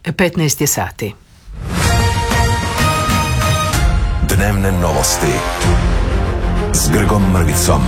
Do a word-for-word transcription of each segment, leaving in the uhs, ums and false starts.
petnaest je sati. Dnevne novosti s Grgom Mrvicom.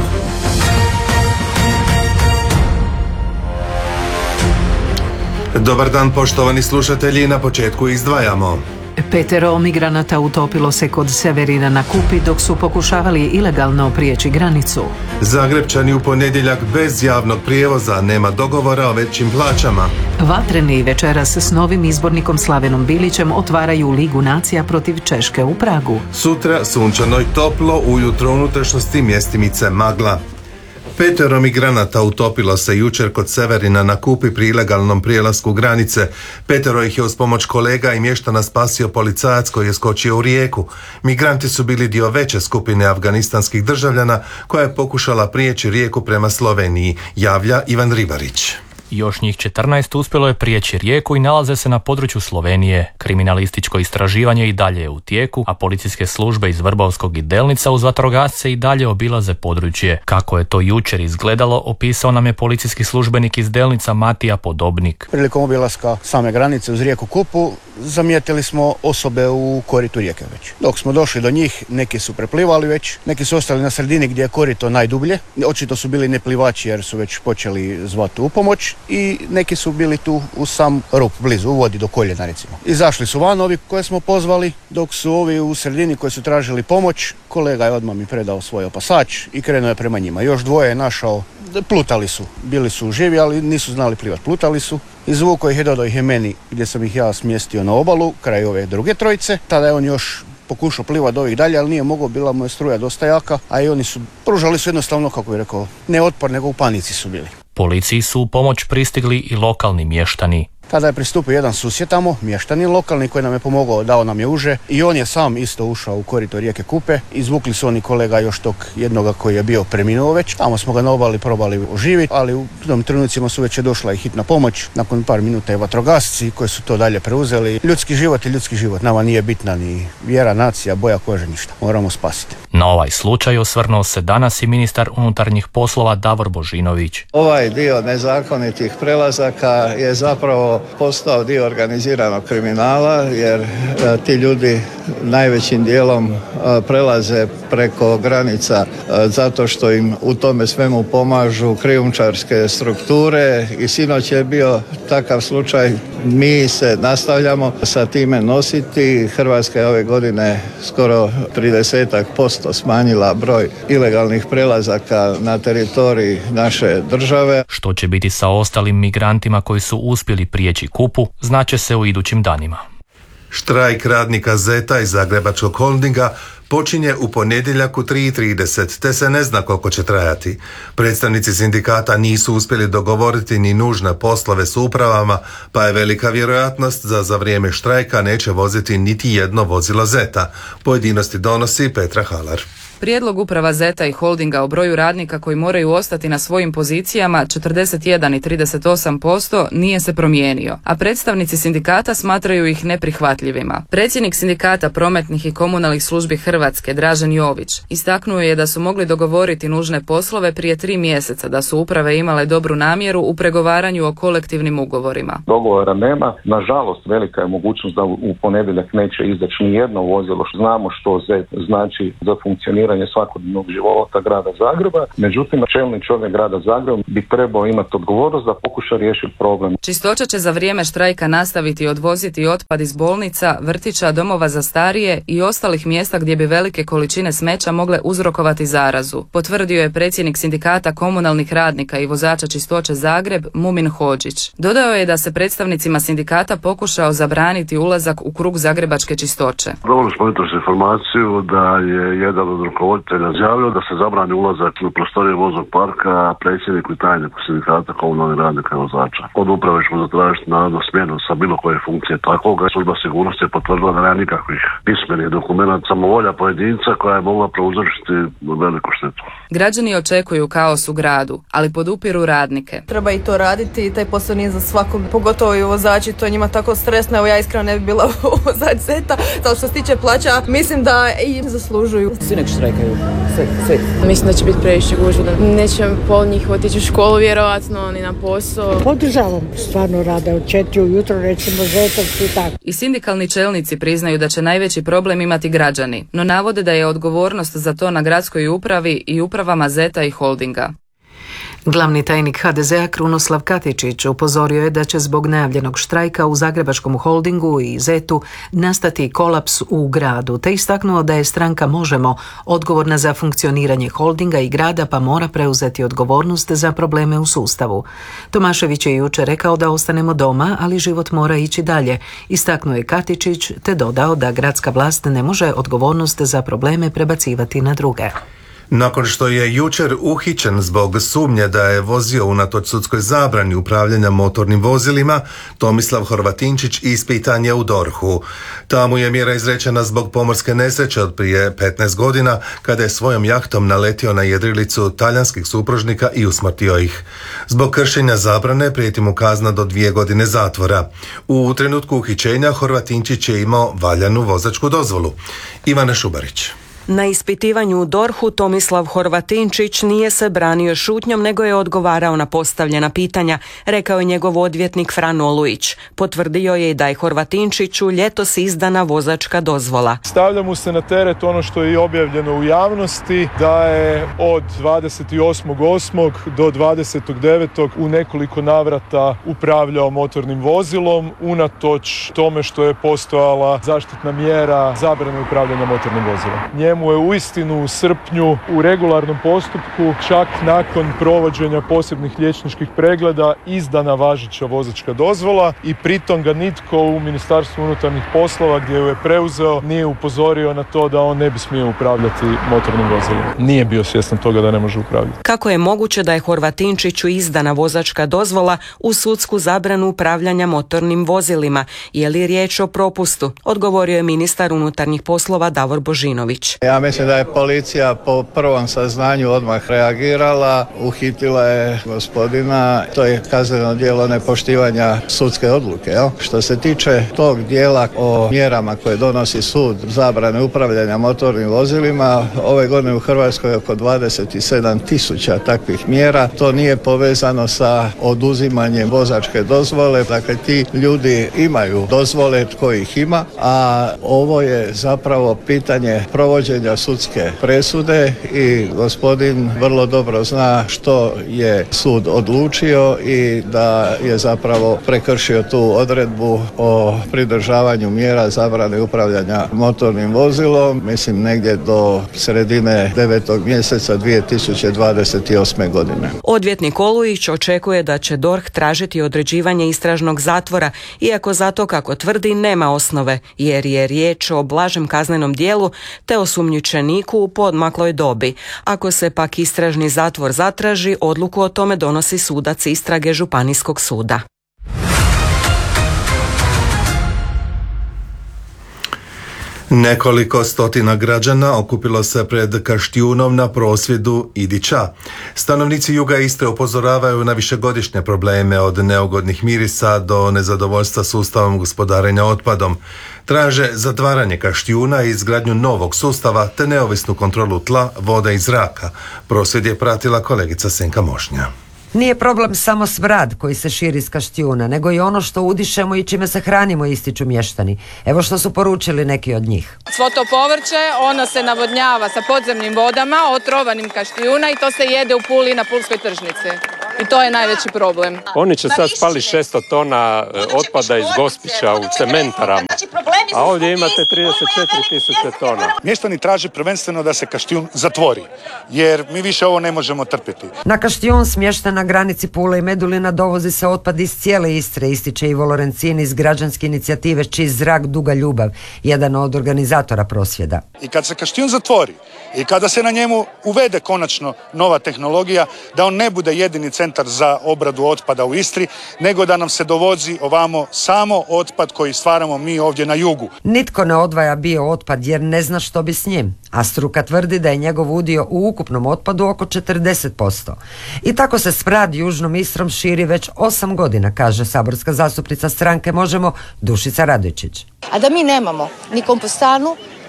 Dobar dan, poštovani slušatelji, na početku izdvajamo. Petero migranata utopilo se kod Severina na Kupi dok su pokušavali ilegalno prijeći granicu. Zagrebčani u ponedjeljak bez javnog prijevoza, nema dogovora o većim plaćama. Vatreni večeras s novim izbornikom Slavenom Bilićem otvaraju Ligu nacija protiv Češke u Pragu. Sutra sunčano i toplo, ujutro u unutrašnjosti mjestimice magla. Petero migranata utopilo se jučer kod Severina na Kupi pri ilegalnom prijelasku granice. Petero ih je uz pomoć kolega i mještana spasio policajac koji je skočio u rijeku. Migranti su bili dio veće skupine afganistanskih državljana koja je pokušala prijeći rijeku prema Sloveniji, javlja Ivan Ribarić. Još njih četrnaest uspjelo je prijeći rijeku i nalaze se na području Slovenije. Kriminalističko istraživanje i dalje je u tijeku, a policijske službe iz Vrbovskog i Delnica uz vatrogasce i dalje obilaze područje. Kako je to jučer izgledalo, opisao nam je policijski službenik iz Delnica Matija Podobnik. Prilikom obilaska same granice uz rijeku Kupu zamijetili smo osobe u koritu rijeke već. Dok smo došli do njih, neki su preplivali već, neki su ostali na sredini gdje je korito najdublje. Očito su bili neplivači jer su već počeli zvati u pomoć. I neki su bili tu u sam rup, blizu, u vodi do koljena recimo. Izašli su van ovi koje smo pozvali, dok su ovi u sredini koji su tražili pomoć, kolega je odmah mi predao svoj opasač i krenuo je prema njima. Još dvoje je našao, plutali su, bili su živi, ali nisu znali plivati, plutali su. Izvukao ih je, dodao ih je meni gdje sam ih ja smjestio na obalu, kraj ove druge trojice. Tada je on još pokušao plivati do ovih dalje, ali nije mogao, bila mu je struja dosta jaka, a i oni su pružali su jednostavno, kako bih rekao, ne otpor, nego u panici su bili. Policiji su u pomoć pristigli i lokalni mještani. Tada je pristupio jedan susjed tamo, mještani lokalni, koji nam je pomogao, dao nam je uže i on je sam isto ušao u korito rijeke Kupe. Izvukli su oni kolega još tog jednoga koji je bio preminuo već. Tamo smo ga na obali probali oživiti, ali u tom trenucima su već je došla i hitna pomoć. Nakon par minuta je vatrogasci koji su to dalje preuzeli. Ljudski život je ljudski život. Nama nije bitna ni vjera, nacija, boja kože, ništa. Moramo spasiti. Na ovaj slučaj osvrnuo se danas i ministar unutarnjih poslova Davor Božinović. Ovaj dio nezakonitih prelazaka je zapravo postao dio organiziranog kriminala jer a, ti ljudi najvećim dijelom a, prelaze preko granica a, zato što im u tome svemu pomažu krijumčarske strukture i sinoć je bio takav slučaj. Mi se nastavljamo sa time nositi. Hrvatska je ove godine skoro trideset posto smanjila broj ilegalnih prelazaka na teritoriji naše države. Što će biti sa ostalim migrantima koji su uspjeli prijeći Kupu, znaće se u idućim danima. Štrajk radnika Zeta iz Zagrebačkog holdinga počinje u ponedjeljak u tri i trideset, te se ne zna koliko će trajati. Predstavnici sindikata nisu uspjeli dogovoriti ni nužne poslove s upravama, pa je velika vjerojatnost da za vrijeme štrajka neće voziti niti jedno vozilo Zeta. Pojedinosti donosi Petra Halar. Prijedlog uprava Zeta i holdinga o broju radnika koji moraju ostati na svojim pozicijama četrdeset jedan i trideset osam posto nije se promijenio, a predstavnici sindikata smatraju ih neprihvatljivima. Predsjednik sindikata prometnih i komunalnih službi Hrvatske, Dražen Jović, istaknuo je da su mogli dogovoriti nužne poslove prije tri mjeseca, da su uprave imale dobru namjeru u pregovaranju o kolektivnim ugovorima. Dogovora nema, nažalost velika je mogućnost da u ponedjeljak neće izaći ni jedno vozilo. Znamo što Zet znači za funkcioniranje svakodnevnog života grada Zagreba. Međutim, čelni čovjek grada Zagreba bi trebao imati odgovornost da pokuša riješiti problem. Čistoća će za vrijeme štrajka nastaviti odvoziti otpad iz bolnica, vrtića, domova za starije i ostalih mjesta gdje bi velike količine smeća mogle uzrokovati zarazu, potvrdio je predsjednik sindikata komunalnih radnika i vozača čistoće Zagreb, Mumin Hodžić. Dodao je da se predstavnicima sindikata pokušao zabraniti ulazak u krug zagrebačke čistoće. Dobili smo jutros informaciju da je jedan od rukovoditelja izjavio da se zabrani ulazak u prostorije voznog parka predsjedniku i tajniku sindikata komunalnih radnika i vozača. Od uprave ćemo zatražiti naravno smjenu sa bilo koje funkcije takvoga. Služba sigurnosti je potvrdila da nema nikakvih pismenih dokumenata, samovolja pojedinca koja je mogla prouzročiti veliku štetu. Građani očekuju kaos u gradu, ali podupiru radnike. Treba i to raditi i taj posao nije za svakog, pogotovo i vozači, to je njima tako stresno. Evo ja iskreno ne bi bila vozač Zeta, zato što se tiče plaća, mislim da i zaslužuju. Svi nek štrajkaju. štrajkaju. Sve, sve. Mislim da će biti previše gužva. Neće pol njih otići u školu vjerovatno, ni na posao. Podržavam, stvarno rade od četiri ujutro, recimo Zetovci i tako. I sindikalni čelnici priznaju da će najveći problem imati građani, no navode da je odgovornost za to na gradskoj upravi i upravama Zeta i Holdinga. Glavni tajnik ha de zea Krunoslav Katičić upozorio je da će zbog najavljenog štrajka u Zagrebačkom Holdingu i Zetu nastati kolaps u gradu, te istaknuo da je stranka Možemo odgovorna za funkcioniranje Holdinga i grada, pa mora preuzeti odgovornost za probleme u sustavu. Tomašević je jučer rekao da ostanemo doma, ali život mora ići dalje, istaknuo je Katičić, te dodao da gradska vlast ne može odgovornost za probleme prebacivati na druge. Nakon što je jučer uhićen zbog sumnje da je vozio unatoč sudskoj zabrani upravljanja motornim vozilima, Tomislav Horvatinčić ispitan je u dorhu. Tamo je mjera izrečena zbog pomorske nesreće od prije petnaest godina, kada je svojom jahtom naletio na jedrilicu talijanskih supružnika i usmrtio ih. Zbog kršenja zabrane prijeti mu kazna do dvije godine zatvora. U trenutku uhićenja Horvatinčić je imao valjanu vozačku dozvolu. Ivana Šubarić. Na ispitivanju u dorhu Tomislav Horvatinčić nije se branio šutnjom, nego je odgovarao na postavljena pitanja, rekao je njegov odvjetnik Fran Olujić. Potvrdio je i da je Horvatinčiću ljetos izdana vozačka dozvola. Stavlja mu se na teret ono što je i objavljeno u javnosti, da je od dvadeset osmog osmog do dvadesetog devetog u nekoliko navrata upravljao motornim vozilom, unatoč tome što je postojala zaštitna mjera zabrane upravljanja motornim vozilom. Njemu je uistinu u srpnju u regularnom postupku, čak nakon provođenja posebnih liječničkih pregleda, izdana važeća vozačka dozvola i pritom ga nitko u Ministarstvu unutarnjih poslova, gdje ju je preuzeo, nije upozorio na to da on ne bi smio upravljati motornim vozilom. Nije bio svjestan toga da ne može upravljati. Kako je moguće da je Horvatinčiću izdana vozačka dozvola u sudsku zabranu upravljanja motornim vozilima? Je li riječ o propustu? Odgovorio je ministar unutarnjih poslova Davor Božinović. Ja mislim da je policija po prvom saznanju odmah reagirala, uhitila je gospodina, to je kazneno djelo nepoštivanja sudske odluke. Jel? Što se tiče tog dijela o mjerama koje donosi sud, zabrane upravljanja motornim vozilima, ove godine u Hrvatskoj je oko dvadeset sedam tisuća takvih mjera. To nije povezano sa oduzimanjem vozačke dozvole, dakle ti ljudi imaju dozvole, tko ih ima, a ovo je zapravo pitanje provođenja sudske presude i gospodin vrlo dobro zna što je sud odlučio i da je zapravo prekršio tu odredbu o pridržavanju mjera zabrane upravljanja motornim vozilom, mislim negdje do sredine devetog mjeseca dvije tisuće dvadeset osme godine. Odvjetnik Olujić očekuje da će D O R H tražiti određivanje istražnog zatvora, iako za to, kako tvrdi, nema osnove, jer je riječ o blažem kaznenom dijelu te osumnjičeniku u poodmakloj dobi. Ako se pak istražni zatvor zatraži, odluku o tome donosi sudac istrage Županijskog suda. Nekoliko stotina građana okupilo se pred Kaštjunom na prosvjedu Idića. Stanovnici juga Istre upozoravaju na višegodišnje probleme od neugodnih mirisa do nezadovoljstva sustavom gospodarenja otpadom. Traže zatvaranje Kaštjuna i izgradnju novog sustava te neovisnu kontrolu tla, vode i zraka. Prosvjed je pratila kolegica Senka Mošnja. Nije problem samo smrad koji se širi iz Kaštjuna, nego i ono što udišemo i čime se hranimo, ističu mještani. Evo što su poručili neki od njih. Svo to povrće, ono se navodnjava sa podzemnim vodama, otrovanim Kaštjuna, i to se jede u Puli na Pulskoj tržnici. I to je najveći problem. Oni će sad spali šesto tona otpada iz Gospića u cementarama, a ovdje imate trideset četiri tisuće tona. Mještani traže prvenstveno da se Kaštjun zatvori, jer mi više ovo ne možemo trpjeti. Na Kaštjun, smješten na granici Pule i Medulina, dovozi se otpad iz cijele Istre, ističe Ivo Lorencin iz građanske inicijative Čist zrak, duga ljubav, jedan od organizatora prosvjeda. I kad se Kaštjun zatvori i kada se na njemu uvede konačno nova tehnologija, da on ne bude jedini centar za obradu otpada u Istri, nego da nam se dovozi ovamo samo otpad koji stvaramo mi ovdje na jugu. Nitko ne odvaja bio otpad jer ne zna što bi s njim, a struka tvrdi da je njegov udio u ukupnom otpadu oko četrdeset posto. I tako se smrad južnom Istrom širi već osam godina, kaže saborska zastupnica stranke Možemo Dušica Radojčić. A da mi nemamo ni kompostanu,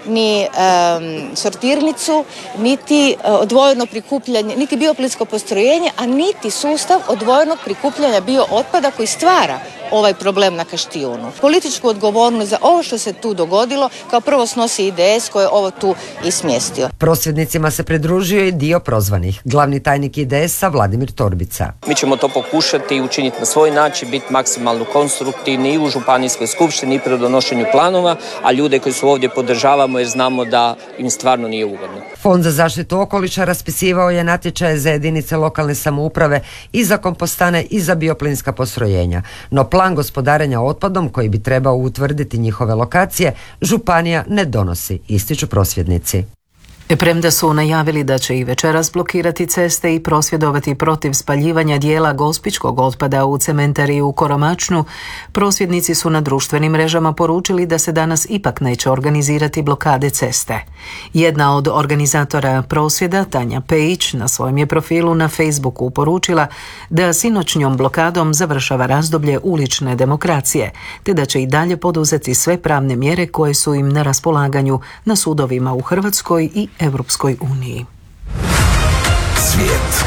ni um, sortirnicu, niti uh, odvojeno prikupljanje, niti bioplinsko postrojenje, a niti sustav odvojenog prikupljanja biootpada koji stvara ovaj problem na Kaštijunu. Političku odgovornost za ovo što se tu dogodilo kao prvo snosi I D S koji je ovo tu i smjestio. Prosvjednicima se pridružio i dio prozvanih. Glavni tajnik I D S-a Vladimir Torbica. Mi ćemo to pokušati učiniti na svoj način, biti maksimalno konstruktivni i u županijskoj skupštini i pri donošenju planova, a ljude koji su ovdje podržavamo jer znamo da im stvarno nije ugodno. Fond za zaštitu okoliša raspisivao je natječaje za jedinice lokalne samouprave i za kompostane i za bioplinska postrojenja. No plan gospodarenja otpadom koji bi trebao utvrditi njihove lokacije, županija ne donosi, ističu prosvjednici. Premda su najavili da će i večeras blokirati ceste i prosvjedovati protiv spaljivanja dijela gospićkog otpada u cementariji u Koromačnu, prosvjednici su na društvenim mrežama poručili da se danas ipak neće organizirati blokade ceste. Jedna od organizatora prosvjeda, Tanja Pejić, na svojem je profilu na Facebooku poručila da sinoćnjom blokadom završava razdoblje ulične demokracije, te da će i dalje poduzeti sve pravne mjere koje su im na raspolaganju na sudovima u Hrvatskoj i Europskoj uniji. Svijet.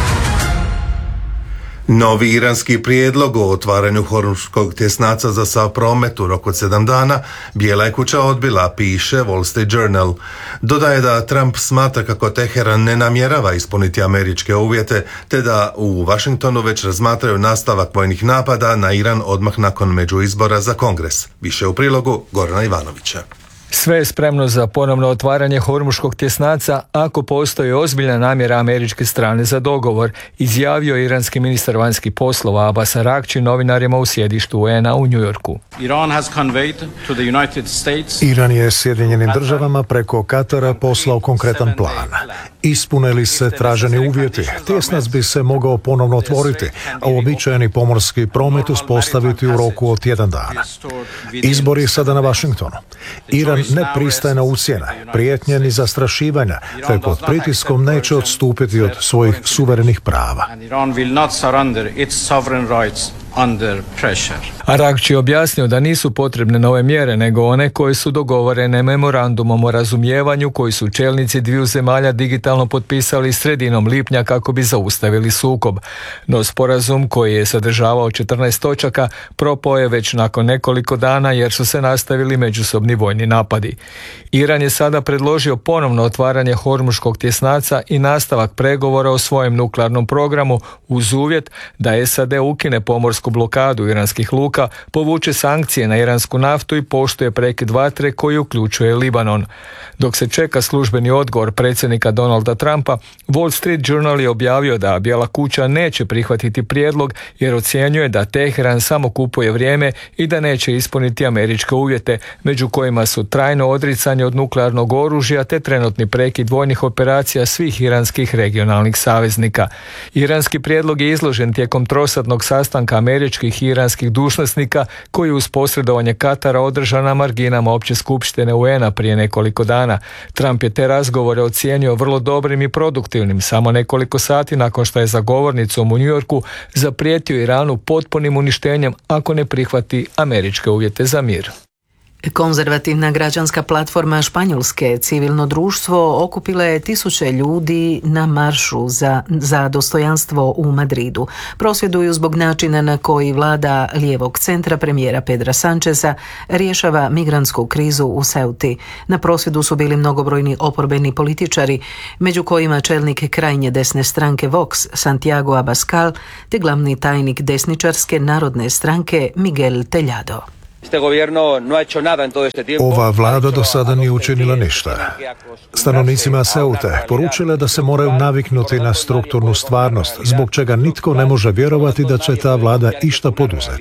Novi iranski prijedlog o otvaranju Hormuzskog tjesnaca za sav promet u roku od sedam dana Bijela je kuća odbila, piše Wall Street Journal. Dodaje da Trump smatra kako Teheran ne namjerava ispuniti američke uvjete, te da u Washingtonu već razmatraju nastavak vojnih napada na Iran odmah nakon međuizbora za Kongres. Više u prilogu Gorana Ivanovića. Sve je spremno za ponovno otvaranje Hormuškog tjesnaca ako postoji ozbiljna namjera američke strane za dogovor, izjavio iranski ministar vanjskih poslova Abbas Araghchi novinarima u sjedištu U N-a u New Yorku. Iran je Sjedinjenim državama preko Katara poslao konkretan plan. Ispune li se traženi uvjeti, tjesnac bi se mogao ponovno otvoriti, a uobičajeni pomorski promet uspostaviti u roku od tjedan dana. Izbor je sada na Washingtonu. Iran ne pristaje na ucjene, prijetnje ni zastrašivanja, te pod pritiskom neće odstupiti od svojih suverenih prava. Araghchi je objasnio da nisu potrebne nove mjere, nego one koje su dogovorene memorandumom o razumijevanju koji su čelnici dviju zemalja digitalno potpisali sredinom lipnja kako bi zaustavili sukob. No sporazum koji je sadržavao četrnaest točaka propao je već nakon nekoliko dana jer su se nastavili međusobni vojni napadi. Iran je sada predložio ponovno otvaranje Hormuškog tjesnaca i nastavak pregovora o svojem nuklearnom programu uz uvjet da S A D ukine pomorsku blokadu iranskih luka, povuče sankcije na iransku naftu i poštuje prekid vatre koji uključuje Libanon. Dok se čeka službeni odgovor predsjednika Donalda Trumpa, Wall Street Journal je objavio da Bijela kuća neće prihvatiti prijedlog jer ocjenjuje da Teheran samo kupuje vrijeme i da neće ispuniti američke uvjete, među kojima su trajno odricanje od nuklearnog oružja te trenutni prekid vojnih operacija svih iranskih regionalnih saveznika. Iranski prijedlog je izložen tijekom trosatnog sastanka američkih i iranskih dužnosnika koji uz posredovanje Katara održan na marginama opće skupštine U N-a prije nekoliko dana. Trump je te razgovore ocijenio vrlo dobrim i produktivnim samo nekoliko sati nakon što je za govornicom u New Yorku zaprijetio Iranu potpunim uništenjem ako ne prihvati američke uvjete za mir. Konzervativna građanska platforma Španjolske civilno društvo okupila je tisuće ljudi na maršu za, za dostojanstvo u Madridu. Prosvjeduju zbog načina na koji vlada lijevog centra premijera Pedra Sancheza rješava migrantsku krizu u Ceuti. Na prosvjedu su bili mnogobrojni oporbeni političari, među kojima čelnik krajnje desne stranke Vox Santiago Abascal te glavni tajnik desničarske narodne stranke Miguel Tellado. Ova vlada do sada nije učinila ništa. Stanovnicima Ceute poručila da se moraju naviknuti na strukturnu stvarnost, zbog čega nitko ne može vjerovati da će ta vlada išta poduzeti.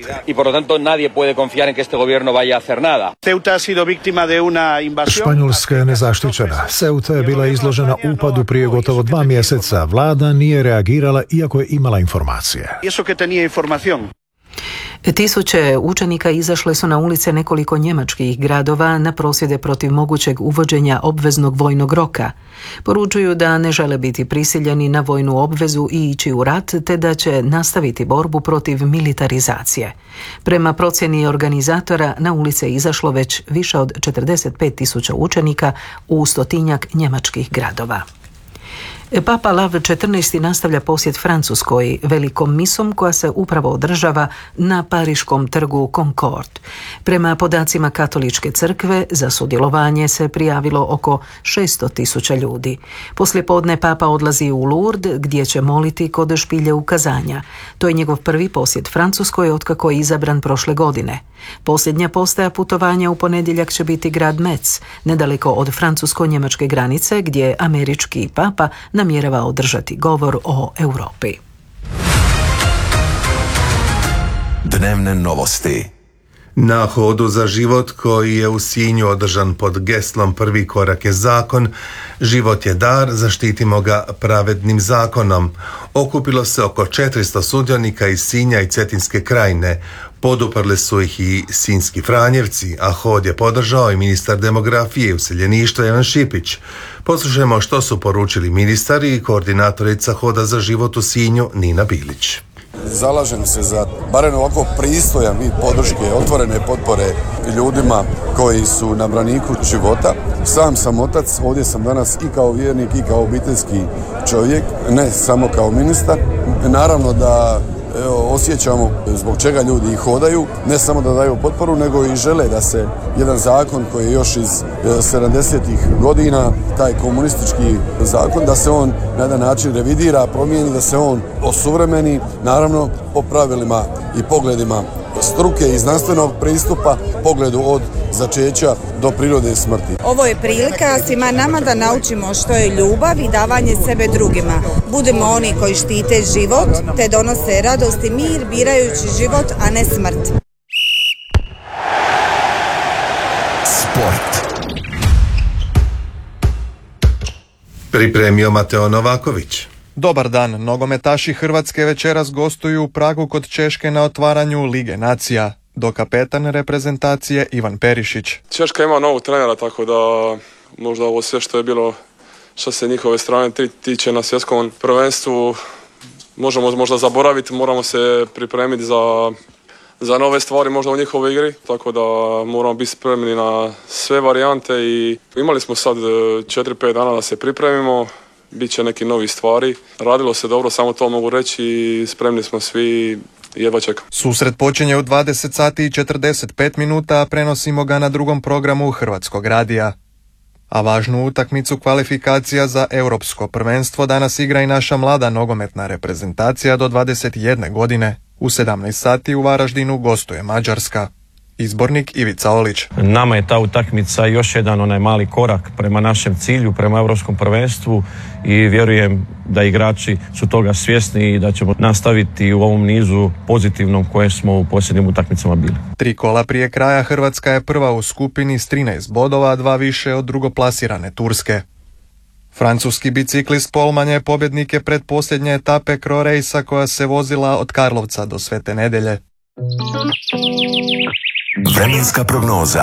Španjolska je nezaštićena. Ceuta je bila izložena upadu prije gotovo dva mjeseca. Vlada nije reagirala iako je imala informacije. Tisuće učenika izašle su na ulice nekoliko njemačkih gradova na prosvjede protiv mogućeg uvođenja obveznog vojnog roka. Poručuju da ne žele biti prisiljeni na vojnu obvezu i ići u rat, te da će nastaviti borbu protiv militarizacije. Prema procjeni organizatora, na ulice je izašlo već više od četrdeset pet tisuća učenika u stotinjak njemačkih gradova. Papa Lav četrnaesti nastavlja posjet Francuskoj velikom misom koja se upravo održava na pariškom trgu Concorde. Prema podacima Katoličke crkve za sudjelovanje se prijavilo oko šesto tisuća ljudi. Poslijepodne Papa odlazi u Lourdes gdje će moliti kod špilje ukazanja. To je njegov prvi posjet Francuskoj otkako je izabran prošle godine. Posljednja postaja putovanja u ponedjeljak će biti grad Metz, nedaleko od francusko-njemačke granice gdje američki Papa namjerava održati govor o Europi. Dnevne novosti. Na hodu za život koji je u Sinju održan pod geslom Prvi korak je zakon, život je dar, zaštitimo ga pravednim zakonom. Okupilo se oko četiristo sudionika iz Sinja i Cetinske krajine. Poduprli su ih i sinjski Franjevci, a hod je podržao i ministar demografije i useljeništva Ivan Šipić. Poslušajmo što su poručili ministari i koordinatorica hoda za život u Sinju Nina Bilić. Zalažem se za barem ovako pristojan vid podrške, otvorene potpore ljudima koji su na braniku života. Sam sam otac, ovdje sam danas i kao vjernik i kao obiteljski čovjek, ne samo kao ministar. Naravno da evo, osjećamo zbog čega ljudi i hodaju, ne samo da daju potporu, nego i žele da se jedan zakon koji je još iz sedamdesetih godina, taj komunistički zakon, da se on na jedan način revidira, promijeni, da se on osuvremeni, naravno po pravilima i pogledima struke i znanstvenog pristupa, pogledu od začeća do prirode i smrti. Ovo je prilika svima nama da naučimo što je ljubav i davanje sebe drugima. Budemo oni koji štite život te donose radost i mir birajući život, a ne smrt. Sport. Pripremio Mateo Novaković. Dobar dan, nogometaši Hrvatske večeras gostuju u Pragu kod Češke na otvaranju Lige nacija. Do kapetan reprezentacije Ivan Perišić. Češka ima novog trenera, tako da možda ovo sve što je bilo što se njihove strane tiče na svjetskom prvenstvu možemo možda zaboraviti, moramo se pripremiti za, za nove stvari možda u njihovoj igri, tako da moramo biti spremni na sve varijante i imali smo sad četiri pet dana da se pripremimo. Biće neki novi stvari. Radilo se dobro, samo to mogu reći i spremni smo svi, jedva čekam. Susret počinje u dvadeset sati i četrdeset pet minuta, a prenosimo ga na drugom programu Hrvatskog radija. A važnu utakmicu kvalifikacija za europsko prvenstvo danas igra i naša mlada nogometna reprezentacija do dvadeset jedne godine. U sedamnaest sati u Varaždinu gostuje Mađarska. Izbornik Ivica Olić. Nama je ta utakmica još jedan onaj mali korak prema našem cilju, prema europskom prvenstvu i vjerujem da igrači su toga svjesni i da ćemo nastaviti u ovom nizu pozitivnom koje smo u posljednjim utakmicama bili. Tri kola prije kraja Hrvatska je prva u skupini s trinaest bodova, dva više od drugoplasirane Turske. Francuski biciklist Polman je pobjednik predposljednje etape Cro Racea koja se vozila od Karlovca do Svete Nedelje. Vremenska prognoza.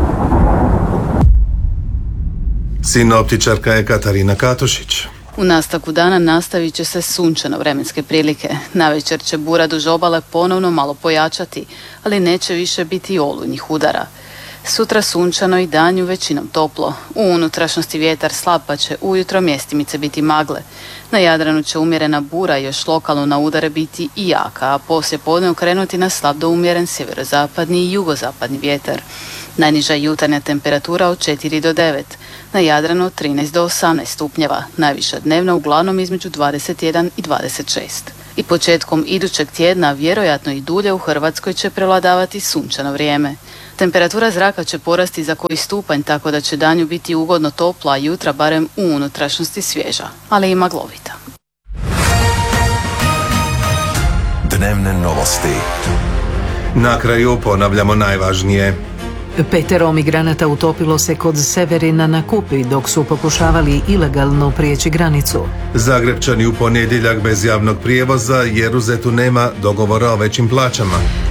Sinoptičarka je Katarina Katušić. U nastavku dana nastavit će se sunčano vremenske prilike. Navečer će bura duž obale ponovno malo pojačati, ali neće više biti olujnih udara. Sutra sunčano i danju većinom toplo. U unutrašnjosti vjetar slab pa će ujutro mjestimice biti magle. Na Jadranu će umjerena bura još lokalno na udare biti i jaka, a poslije podne okrenuti na slab do umjeren sjeverozapadni i jugozapadni vjetar. Najniža jutarnja temperatura od četiri do devet, na Jadranu od trinaest do osamnaest stupnjeva, najviša dnevna uglavnom između dvadeset jedan i dvadeset šest. I početkom idućeg tjedna vjerojatno i dulje u Hrvatskoj će prevladavati sunčano vrijeme. Temperatura zraka će porasti za koji stupanj, tako da će danju biti ugodno topla, a jutra barem u unutrašnjosti svježa, ali i maglovita. Dnevne novosti. Na kraju ponavljamo najvažnije. Petero migranata utopilo se kod Severina na Kupi dok su pokušavali ilegalno prijeći granicu. Zagrebčani u ponedjeljak bez javnog prijevoza jer u Zetu nema dogovora o većim plaćama.